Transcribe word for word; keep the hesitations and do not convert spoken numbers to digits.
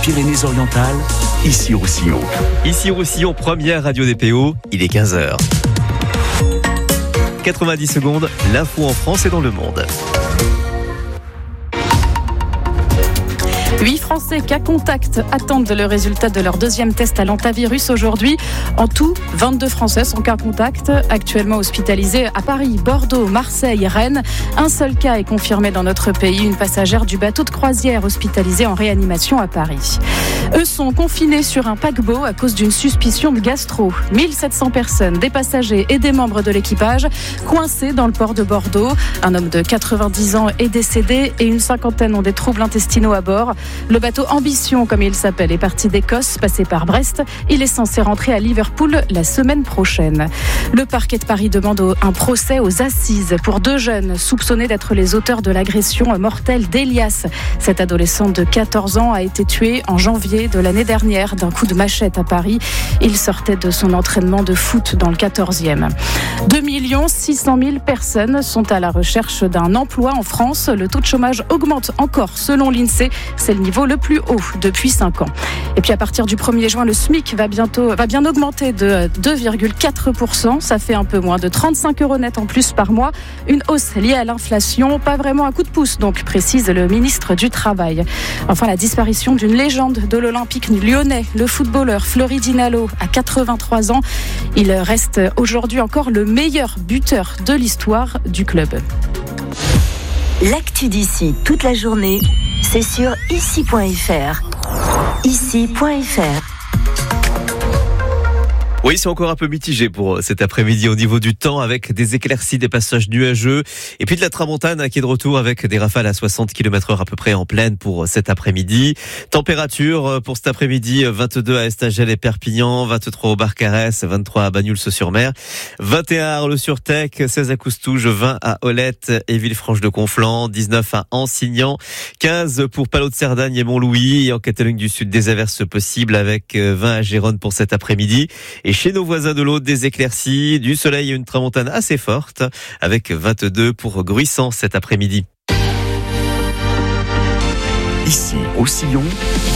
Pyrénées-Orientales, Issy-Roussillon. Issy-Roussillon, première radio des P O, il est quinze heures. quatre-vingt-dix secondes, l'info en France et dans le monde. Huit Français cas contact attendent le résultat de leur deuxième test à l'antavirus aujourd'hui. En tout, vingt-deux Français sont cas contact, actuellement hospitalisés à Paris, Bordeaux, Marseille, Rennes. Un seul cas est confirmé dans notre pays, une passagère du bateau de croisière hospitalisée en réanimation à Paris. Eux sont confinés sur un paquebot à cause d'une suspicion de gastro. mille sept cents personnes, des passagers et des membres de l'équipage, coincés dans le port de Bordeaux. Un homme de quatre-vingt-dix ans est décédé et une cinquantaine ont des troubles intestinaux à bord. Le bateau Ambition, comme il s'appelle, est parti d'Écosse, passé par Brest. Il est censé rentrer à Liverpool la semaine prochaine. Le parquet de Paris demande un procès aux assises pour deux jeunes soupçonnés d'être les auteurs de l'agression mortelle d'Elias. Cet adolescent de quatorze ans a été tué en janvier de l'année dernière d'un coup de machette à Paris. Il sortait de son entraînement de foot dans le quatorzième. deux millions six cent mille personnes sont à la recherche d'un emploi en France. Le taux de chômage augmente encore selon l'INSEE. C'est le niveau le plus haut depuis cinq ans. Et puis à partir du premier juin, le SMIC va bientôt va bien augmenter de deux virgule quatre pour cent. Ça fait un peu moins de trente-cinq euros net en plus par mois. Une hausse liée à l'inflation, pas vraiment un coup de pouce, donc précise le ministre du Travail. Enfin, la disparition d'une légende de l'Olympique lyonnais, le footballeur Fleury Dinalo, à quatre-vingt-trois ans. Il reste aujourd'hui encore le meilleur buteur de l'histoire du club. L'actu d'ici toute la journée, c'est sur issy point f r. issy point f r. Oui, c'est encore un peu mitigé pour cet après-midi au niveau du temps, avec des éclaircies, des passages nuageux, et puis de la tramontane qui est de retour avec des rafales à soixante kilomètres heure à peu près en pleine pour cet après-midi. Température pour cet après-midi, vingt-deux à Estagel et Perpignan, vingt-trois au Barcarès, vingt-trois à Bagnols-sur-Mer, vingt et un à Arles-sur-Tech, seize à Coustouge, vingt à Olette et Villefranche-de-Conflans, dix-neuf à Ansignan, quinze pour Palot-de-Cerdagne et Montlouis, et en Catalogne du Sud des averses possibles avec vingt à Gérone pour cet après-midi. Et chez nos voisins de l'autre, des éclaircies, du soleil et une tramontane assez forte, avec vingt-deux pour Gruissant cet après-midi. Ici, Roussillon.